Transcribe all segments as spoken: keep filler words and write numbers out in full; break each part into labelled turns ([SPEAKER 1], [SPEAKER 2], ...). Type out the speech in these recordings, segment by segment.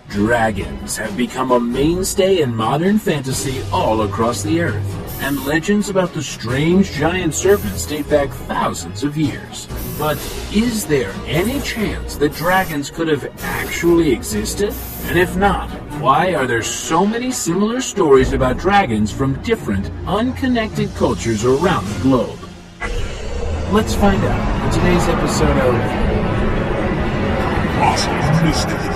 [SPEAKER 1] Dragons have become a mainstay in modern fantasy all across the earth, and legends about the strange giant serpents date back thousands of years. But is there any chance that dragons could have actually existed? And if not, why are there so many similar stories about dragons from different, unconnected cultures around the globe? Let's find out in today's episode of Massive Mysteries.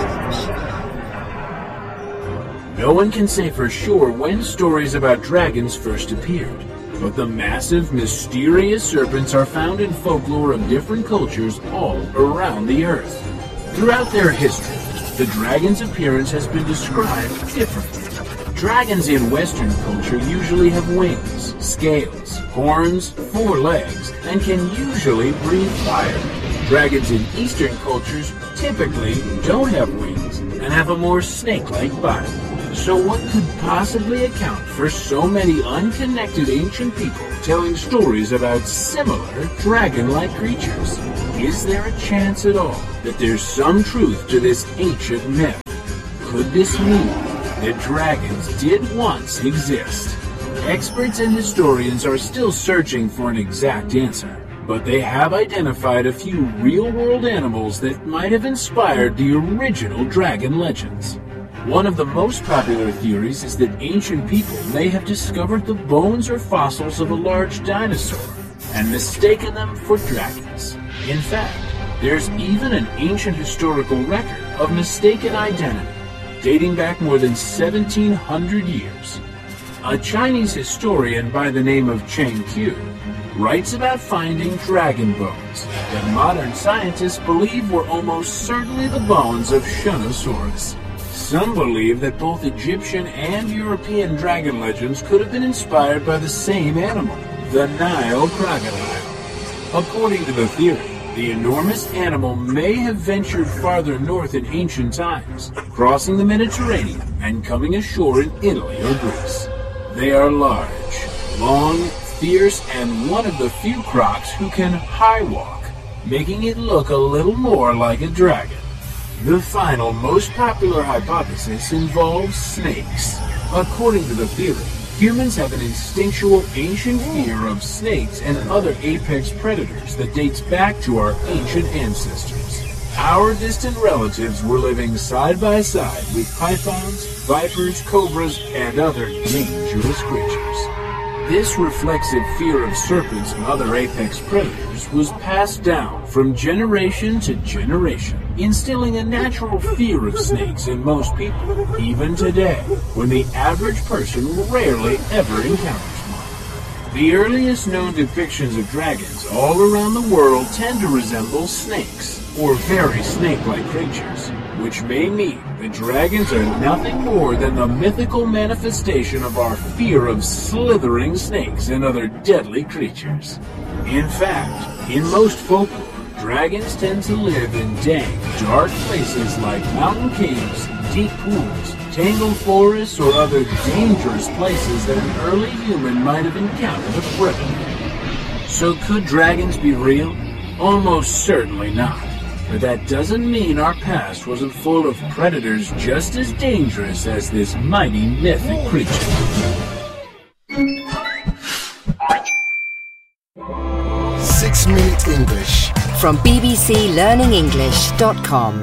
[SPEAKER 1] No one can say for sure when stories about dragons first appeared, but the massive, mysterious serpents are found in folklore of different cultures all around the earth. Throughout their history, the dragon's appearance has been described differently. Dragons in Western culture usually have wings, scales, horns, four legs, and can usually breathe fire. Dragons in Eastern cultures typically don't have wings and have a more snake-like body. So what could possibly account for so many unconnected ancient people telling stories about similar dragon-like creatures? Is there a chance at all that there's some truth to this ancient myth? Could this mean that dragons did once exist? Experts and historians are still searching for an exact answer, but they have identified a few real-world animals that might have inspired the original dragon legends. One of the most popular theories is that ancient people may have discovered the bones or fossils of a large dinosaur and mistaken them for dragons. In fact, there's even an ancient historical record of mistaken identity, dating back more than seventeen hundred years. A Chinese historian by the name of Cheng Qiu writes about finding dragon bones that modern scientists believe were almost certainly the bones of Shunosaurus. Some believe that both Egyptian and European dragon legends could have been inspired by the same animal, the Nile crocodile. According to the theory, the enormous animal may have ventured farther north in ancient times, crossing the Mediterranean and coming ashore in Italy or Greece. They are large, long, fierce, and one of the few crocs who can high walk, making it look a little more like a dragon. The final, most popular hypothesis involves snakes. According to the theory, humans have an instinctual ancient fear of snakes and other apex predators that dates back to our ancient ancestors. Our distant relatives were living side by side with pythons, vipers, cobras, and other dangerous creatures. This reflexive fear of serpents and other apex predators was passed down from generation to generation, instilling a natural fear of snakes in most people, even today, when the average person rarely ever encounters one. The earliest known depictions of dragons all around the world tend to resemble snakes, or very snake-like creatures, which may mean that dragons are nothing more than the mythical manifestation of our fear of slithering snakes and other deadly creatures. In fact, in most folklore, dragons tend to live in dank, dark places like mountain caves, deep pools, tangled forests, or other dangerous places that an early human might have encountered a predator. So could dragons be real? Almost certainly not. But that doesn't mean our past wasn't full of predators just as dangerous as this mighty mythic creature.
[SPEAKER 2] Six Minute English
[SPEAKER 3] from b b c learning english dot com.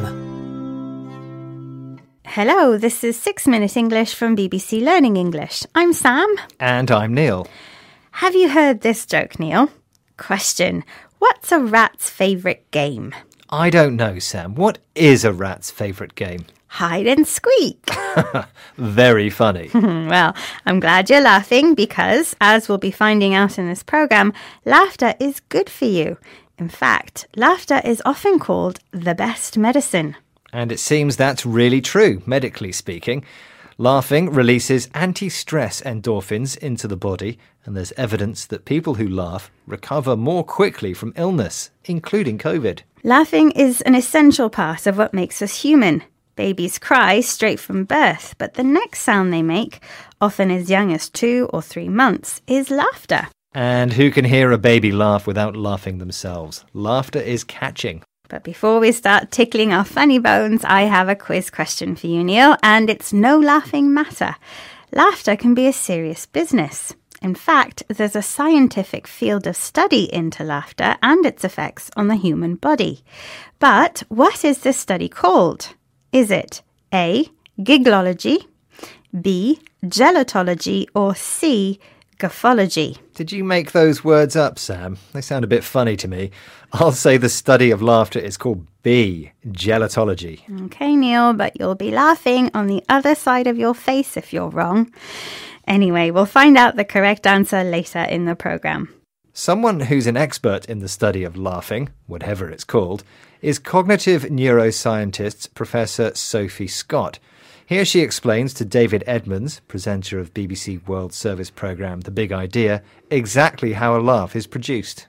[SPEAKER 4] Hello, this is Six Minute English from B B C Learning English. I'm Sam.
[SPEAKER 5] And I'm Neil.
[SPEAKER 4] Have you heard this joke, Neil? Question: what's a rat's favourite game?
[SPEAKER 5] I don't know, Sam. What is a rat's favourite game?
[SPEAKER 4] Hide and squeak.
[SPEAKER 5] Very funny.
[SPEAKER 4] Well, I'm glad you're laughing because, as we'll be finding out in this programme, laughter is good for you. In fact, laughter is often called the best medicine.
[SPEAKER 5] And it seems that's really true, medically speaking. Laughing releases anti-stress endorphins into the body, and there's evidence that people who laugh recover more quickly from illness, including COVID.
[SPEAKER 4] Laughing is an essential part of what makes us human. Babies cry straight from birth, but the next sound they make, often as young as two or three months, is laughter.
[SPEAKER 5] And who can hear a baby laugh without laughing themselves? Laughter is catching.
[SPEAKER 4] But before we start tickling our funny bones, I have a quiz question for you, Neil, and it's no laughing matter. Laughter can be a serious business. In fact, there's a scientific field of study into laughter and its effects on the human body. But what is this study called? Is it A, giglology, B, gelotology, or C, graphology?
[SPEAKER 5] Did you make those words up, Sam? They sound a bit funny to me. I'll say the study of laughter is called B, gelotology.
[SPEAKER 4] Okay, Neil, but you'll be laughing on the other side of your face if you're wrong. Anyway, we'll find out the correct answer later in the programme.
[SPEAKER 5] Someone who's an expert in the study of laughing, whatever it's called, is cognitive neuroscientist Professor Sophie Scott. Here she explains to David Edmonds, presenter of B B C World Service programme The Big Idea, exactly how a laugh is produced.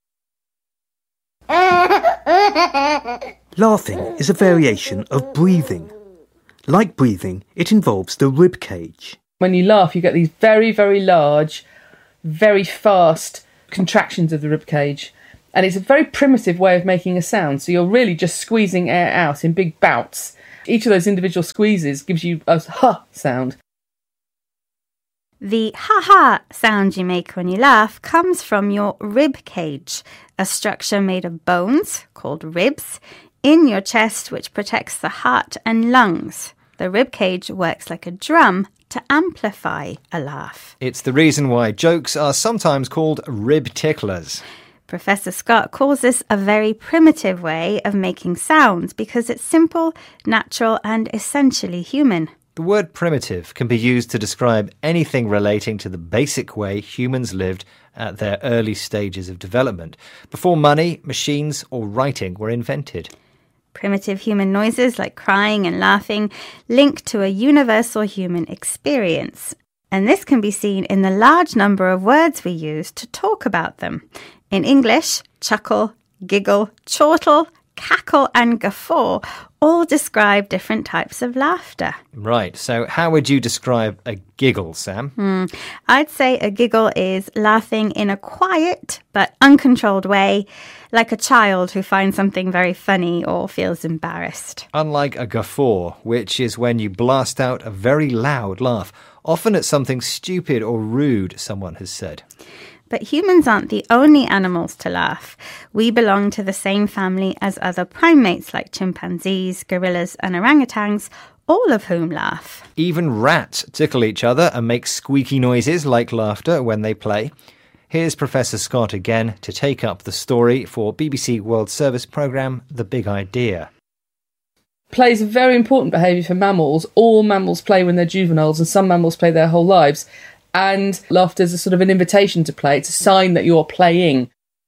[SPEAKER 6] Laughing is a variation of breathing. Like breathing, it involves the rib cage.
[SPEAKER 7] When you laugh, you get these very, very large, very fast contractions of the rib cage. And it's a very primitive way of making a sound. So you're really just squeezing air out in big bouts. Each of those individual squeezes gives you a ha sound.
[SPEAKER 4] The ha-ha sound you make when you laugh comes from your rib cage, a structure made of bones, called ribs, in your chest which protects the heart and lungs. The rib cage works like a drum to amplify a laugh.
[SPEAKER 5] It's the reason why jokes are sometimes called rib ticklers.
[SPEAKER 4] Professor Scott calls this a very primitive way of making sounds because it's simple, natural, and essentially human.
[SPEAKER 5] The word primitive can be used to describe anything relating to the basic way humans lived at their early stages of development, before money, machines, or writing were invented.
[SPEAKER 4] Primitive human noises like crying and laughing link to a universal human experience. And this can be seen in the large number of words we use to talk about them. In English, chuckle, giggle, chortle, cackle and guffaw all describe different types of laughter.
[SPEAKER 5] Right, so how would you describe a giggle, Sam?
[SPEAKER 4] Hmm. I'd say a giggle is laughing in a quiet but uncontrolled way, like a child who finds something very funny or feels embarrassed.
[SPEAKER 5] Unlike a guffaw, which is when you blast out a very loud laugh, often at something stupid or rude someone has said.
[SPEAKER 4] But humans aren't the only animals to laugh. We belong to the same family as other primates like chimpanzees, gorillas and orangutans, all of whom laugh.
[SPEAKER 5] Even rats tickle each other and make squeaky noises like laughter when they play. Here's Professor Scott again to take up the story for B B C World Service programme The Big Idea.
[SPEAKER 7] Play is a very important behaviour for mammals. All mammals play when they're juveniles and some mammals play their whole lives. And laughter is a sort of an invitation to play. It's a sign that you're playing.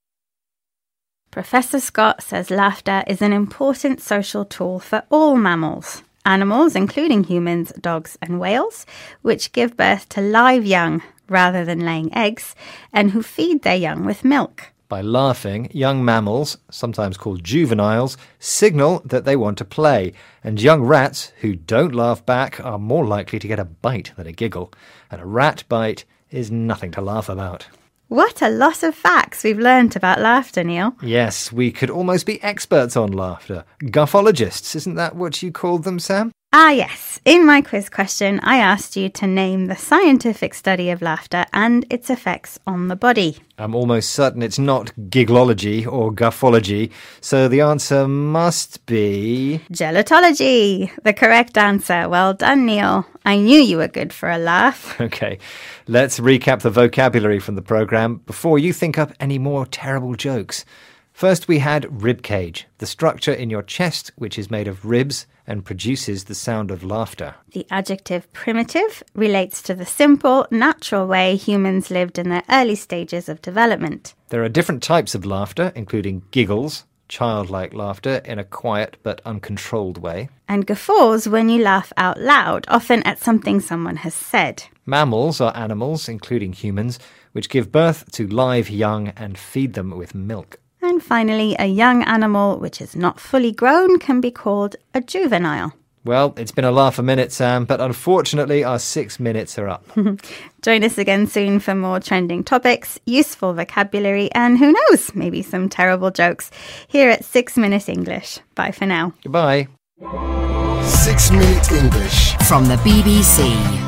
[SPEAKER 4] Professor Scott says laughter is an important social tool for all mammals. Animals, including humans, dogs and whales, which give birth to live young rather than laying eggs, and who feed their young with milk.
[SPEAKER 5] By laughing, young mammals, sometimes called juveniles, signal that they want to play, and young rats who don't laugh back are more likely to get a bite than a giggle, and a rat bite is nothing to laugh about.
[SPEAKER 4] What a lot of facts we've learnt about laughter, Neil.
[SPEAKER 5] Yes, we could almost be experts on laughter. Guffologists, isn't that what you called them, Sam?
[SPEAKER 4] Ah, yes. In my quiz question, I asked you to name the scientific study of laughter and its effects on the body.
[SPEAKER 5] I'm almost certain it's not giglology or guffology, so the answer must be...
[SPEAKER 4] gelotology, the correct answer. Well done, Neil. I knew you were good for a laugh.
[SPEAKER 5] OK, let's recap the vocabulary from the programme before you think up any more terrible jokes. First, we had ribcage, the structure in your chest which is made of ribs and produces the sound of laughter.
[SPEAKER 4] The adjective primitive relates to the simple, natural way humans lived in their early stages of development.
[SPEAKER 5] There are different types of laughter, including giggles, childlike laughter in a quiet but uncontrolled way.
[SPEAKER 4] And guffaws when you laugh out loud, often at something someone has said.
[SPEAKER 5] Mammals are animals, including humans, which give birth to live young and feed them with milk.
[SPEAKER 4] And finally, a young animal which is not fully grown can be called a juvenile.
[SPEAKER 5] Well, it's been a laugh a minute, Sam, but unfortunately our six minutes are up.
[SPEAKER 4] Join us again soon for more trending topics, useful vocabulary, and who knows, maybe some terrible jokes here at Six Minute English. Bye for now.
[SPEAKER 5] Goodbye.
[SPEAKER 2] Six Minute English
[SPEAKER 3] From the B B C.